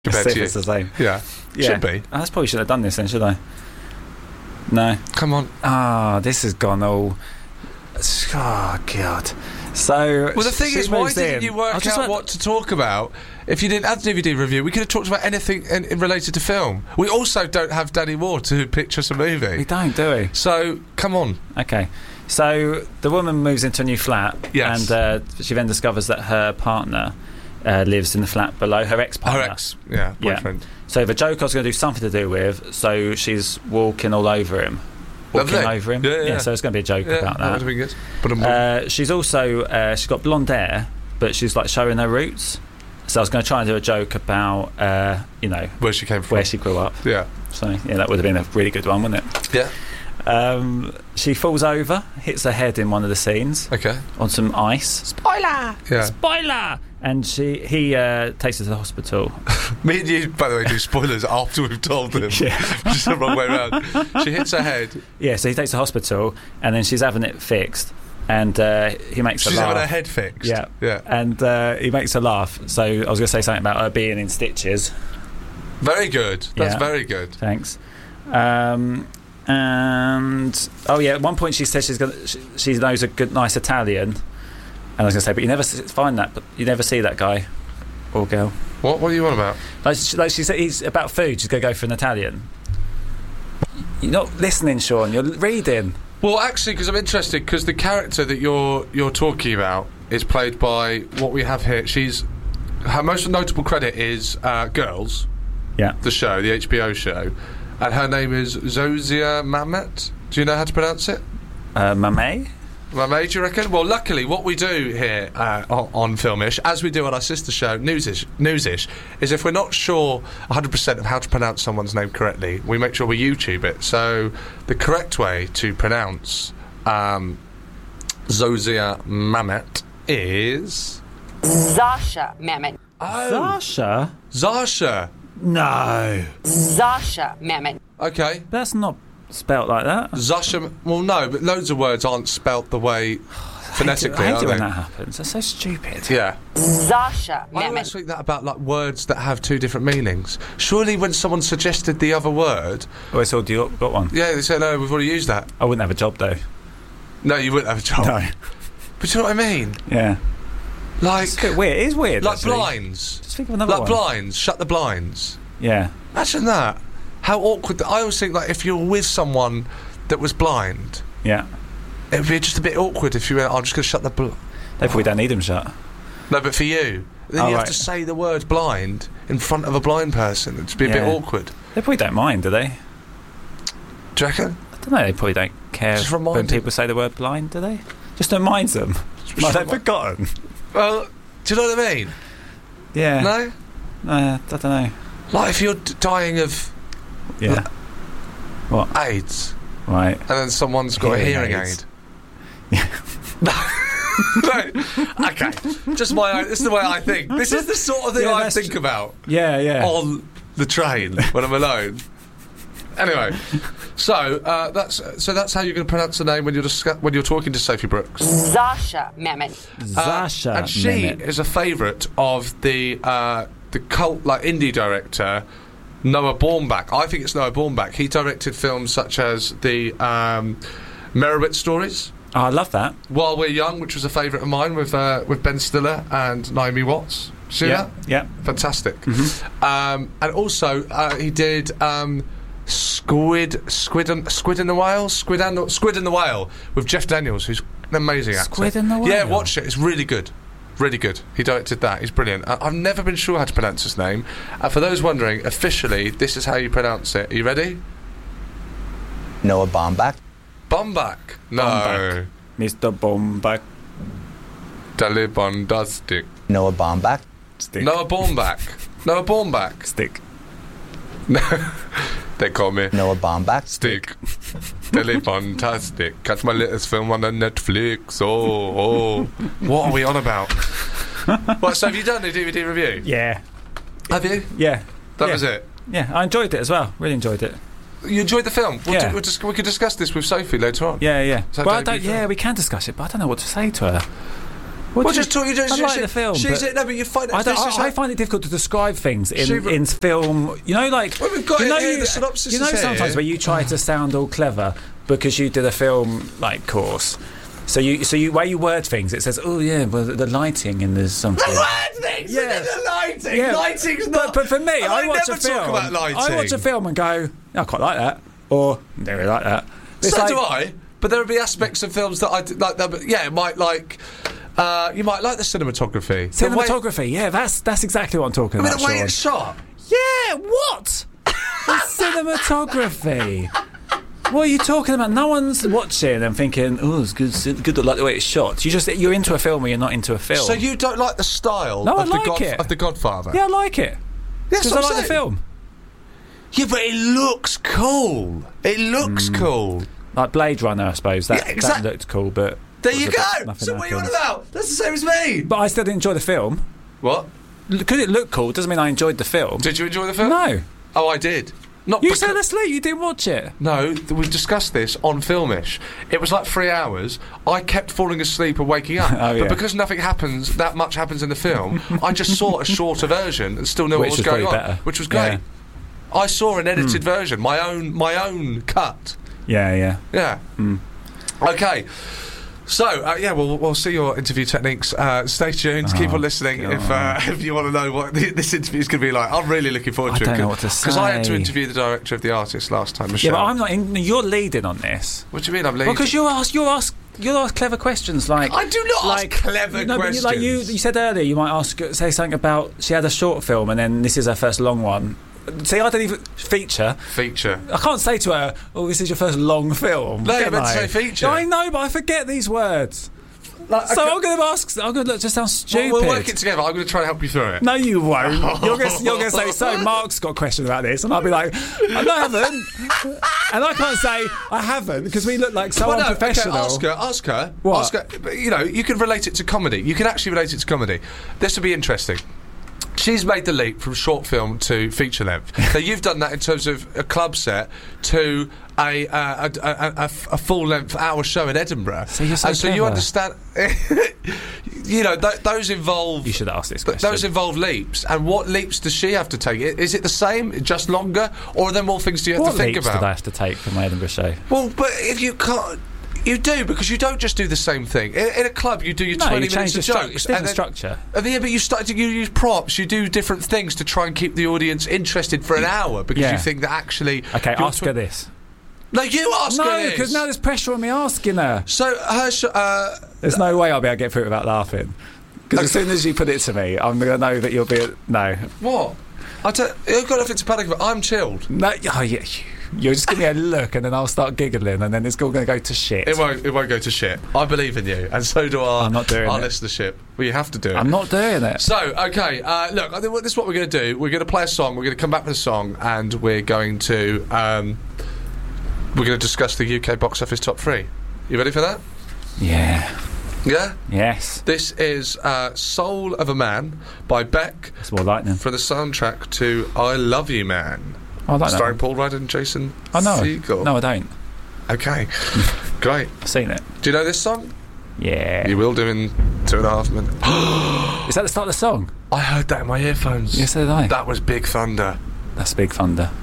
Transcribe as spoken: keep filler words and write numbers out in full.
Compared See to if it's you. the same. Yeah. Yeah. Should be. I probably should have done this then, should I? No. Come on. Ah, this has gone all. Oh God. So. Well, the thing she is, why moves didn't in. you I work just out like- what to talk about? If you didn't have the D V D review, we could have talked about anything in, in related to film. We also don't have Danny Moore to pitch us a We movie. don't, do we? So, come on. Okay. So the woman moves into a new flat, Yes. and uh, she then discovers that her partner uh, lives in the flat below, her ex-partner. Our ex, yeah, Yeah. boyfriend. So the Joker's going to do something to do with, so she's walking all over him. Walking Lovely. over him. Yeah, yeah, yeah. So it's going to be a joke Yeah, about that would that. have been good. But um, Uh, she's also uh, she's got blonde hair, but she's like showing her roots. So I was going to try and do a joke about uh, you know where she came from. where she grew up. Yeah. So yeah, that would have been a really good one, wouldn't it? Yeah. Um, she falls over, hits her head in one of the scenes Okay. on some ice. Spoiler! Yeah. Spoiler! And she he uh, takes her to the hospital. Me and you, by the way, do spoilers after we've told them. Yeah. Which is the wrong way around. She hits her head. Yeah, so he takes her to the hospital, and then she's having it fixed, and uh, he makes She's her laugh. having her head fixed. Yeah, Yeah. and uh, he makes her laugh. So I was going to say something about her being in stitches. Very good. That's Yeah. very good. Thanks. Um, and oh yeah, at one point she says she's gonna, she, she knows a good, nice Italian, and I was going to say, but you never s- find that, but you never see that guy or girl. What What are you on about? Like she, like she said, he's about food. She's going to go for an Italian. You're not listening, Sean. You're reading. Well, actually, because I'm interested, because the character that you're you're talking about is played by what we have here. She's her most notable credit is uh, Girls, Yeah. the show, the H B O show, and her name is Zozia Mamet. Do you know how to pronounce it? Uh, Mamay? Mamet, do you reckon? Well, luckily, what we do here uh, on, on Filmish, as we do on our sister show, Newsish, Newsish, is if we're not sure one hundred percent of how to pronounce someone's name correctly, we make sure we YouTube it. So the correct way to pronounce um, Zozia Mamet is... Zasha Mamet. Oh, Sasha? Zasha. No. Zasha Mamet. Okay. That's not spelt like that. Zasha... Well, no, but loads of words aren't spelt the way phonetically, I hate are it when they? that happens. That's so stupid. Yeah. Zasha I always Mamet. think that about like words that have two different meanings. Surely when someone suggested the other word, Oh, so do you got one? yeah, they say, no, we've already used that. I wouldn't have a job though. No, you wouldn't have a job. No. But you know what I mean? Yeah. Like, It's a bit weird. It is weird. like actually. blinds. Just think of another Like one. blinds, shut the blinds. Yeah. Imagine that. How awkward. That, I always think like if you're with someone that was blind, Yeah. it would be just a bit awkward if you went, I'm just going to shut the bl... They probably don't need them shut. No, but for you, then Oh, you right. have to say the word blind in front of a blind person. It'd be a bit Yeah. awkward. They probably don't mind, do they? Do you reckon? I don't know. They probably don't care Just when remind people say the word blind, do they? Just don't mind them. Like they've remi- forgotten. Well, do you know what I mean? Yeah. No? Uh, I don't know. Like if you're d- dying of Yeah. What? AIDS Right. and then someone's got Hearing a hearing aids. aid. No. Okay. Just my own. This is the way I think. This is the sort of thing Yeah, I that's think tr- about Yeah, yeah. on the train when I'm alone. Anyway, so uh, that's so that's how you're going to pronounce the name when you're discuss- when you're talking to Sophie Brooks. Zasha Mamet. Uh, Zasha. and she Mehmet. is a favourite of the uh, the cult like indie director Noah Baumbach. I think it's Noah Baumbach. He directed films such as the um, Merowitz stories, Oh, I love that. While We're Young, which was a favourite of mine with uh, with Ben Stiller and Naomi Watts. See Yeah. that? Yeah. Fantastic. Um, and also uh, he did um, Squid Squid and Squid and the Whale Squid and the, Squid and the Whale with Jeff Daniels, who's an amazing actor. Squid and the Yeah, Whale? watch it. It's really good. Really good. He directed that. He's brilliant. I- I've never been sure how to pronounce his name. Uh, for those wondering, officially, this is how you pronounce it. Are you ready? Noah Baumbach. Baumbach. No. Baumbach. Mister Baumbach. Talibondastic. Noah Baumbach. Stick. Noah Baumbach. Noah Baumbach. Stick. They call me Noah Baumbach. Stick. Telefantastic. Catch my latest film on the Netflix. Oh, oh. What are we on about? What, so have you done the D V D review? Yeah. Have you? Yeah. That yeah. was it? Yeah, I enjoyed it as well. Really enjoyed it. You enjoyed the film? We'll Yeah. do, we'll just, we could discuss this with Sophie later on. Yeah, yeah. So But I don't don't, be yeah, fair. we can discuss it, but I don't know what to say to her. What Well, do you- just talk. You just, I like she, the film. She's but it. No, but you find it. I, don't, this is I, I like- find it difficult to describe things in, She- in film. You know, like Well, we've got you it know, here, you, the synopsis you know is here. sometimes where you try to sound all clever because you did a film like course. So you, so you, where you word things, it says, "Oh yeah, well the lighting and there's something." The word things. Yeah. The lighting. Yeah. Lighting's But, not. but for me, and I watch never a film. Talk about lighting. I watch a film and go, "I quite like that," or "I don't really like that." It's So like, do I. But there would be aspects of films that I d- like. That, but yeah, it might like. Uh, you might like the cinematography. The way- Cinematography, yeah, that's that's exactly what I'm talking I mean, about. the way Sean. it's shot. Yeah, what? The cinematography. What are you talking about? No one's watching and thinking, "Oh, it's good, cin- good. Like the way it's shot." You just you're into a film, or you're not into a film. So you don't like the style No, I of, the like God- it. of the Godfather? yeah, I like it That's because I what I'm like the saying. film. Yeah, but it looks cool. It looks Mm. cool. Like Blade Runner, I suppose that Yeah, exact- that looked cool, but There you was a bit- go. nothing So what are you on happened. about? That's the same as me. But I still didn't enjoy the film. What? Because it looked cool doesn't mean I enjoyed the film. Did you enjoy the film? No, Oh, I did. Not you becau- fell asleep. You didn't watch it. No, th- we've discussed this on Filmish. It was like three hours. I kept falling asleep and waking up. Oh, yeah. But because nothing happens, that much happens in the film, I just saw a shorter version and still knew Which what was, was going on. probably better. Which was great. Yeah. I saw an edited version, my own my own cut. Yeah, yeah. Yeah. Hmm. Okay. So, uh, yeah, we'll, we'll see your interview techniques. Uh, stay tuned. Keep Oh, on listening if uh, if you want to know what th- this interview is going to be like. I'm really looking forward I to don't it. know what to Because I had to say. interview the director of The Artist last time, Yeah, Michelle. but I'm not. In, you're leading on this. What do you mean I'm leading? Because you ask, you ask, you ask clever questions like. I do not like, ask clever no, but questions. you, like you, you said earlier, you might ask, say something about she had a short film and then this is her first long one. See, I don't even feature. Feature. I can't say to her, "Oh, this is your first long film." No, you're can meant to I? say feature. I know, but I forget these words. Like, So okay, I'm going to ask. I'm going to just sound stupid. We'll, we'll work it together. I'm going to try and help you through it. No, you won't. You're going to, you're going to say, "So Mark's got a question about this," and I'll be like, "I no, haven't," and I can't say I haven't because we look like so Well, no, okay, unprofessional. ask her. Ask her. What? Ask her. But, you know, you can relate it to comedy. You can actually relate it to comedy. This would be interesting. She's made the leap from short film to feature length. Now you've done that in terms of a club set to a uh, a, a, a, a full length hour show in Edinburgh. So you're so and so you clever. understand. You know, th- those involve. You should ask this Th- question. Those involve leaps, and what leaps does she have to take? I- Is it the same, just longer, or are there more things do you have what to think leaps about? did I have to take for my Edinburgh show? Well, but if you can't, you do because you don't just do the same thing. In, in a club, you do your No, twenty you minutes change of the stru- jokes, it's different and then- structure. and then, yeah, but you start to you use props. You do different things to try and keep the audience interested for an hour because Yeah. you think that actually. Okay, you're ask tw- her this. No, you ask her No, this. because now there's pressure on me asking her. So her. Sh- uh, There's no way I'll be able to get through it without laughing. Because as soon as you put it to me, I'm going to know that you'll be. No. what? I don't. You've got nothing to panic about. I'm chilled. No, oh, yeah. You'll just give me a look and then I'll start giggling and then it's all going to go to shit. It won't. It won't go to shit. I believe in you, and so do our. I'm not doing our it. listenership. Well, you have to do it. I'm not doing it. So, okay, uh, look, I think what- this is what we're going to do. We're going to play a song, we're going to come back with a song, and we're going to um, we're going to discuss the U K box office top three. You ready for that? Yeah. Yeah? Yes. This is uh, Soul of a Man by Beck It's more lightning. for the soundtrack to I Love You Man. I like that. Starring one. Paul Rudd and Jason I know. Segel. No, I don't. Okay, great. I've seen it. Do you know this song? Yeah. You will do in two and a half minutes. Is that the start of the song? I heard that in my earphones. Yes, so did I. That was Big Thunder. That's Big Thunder.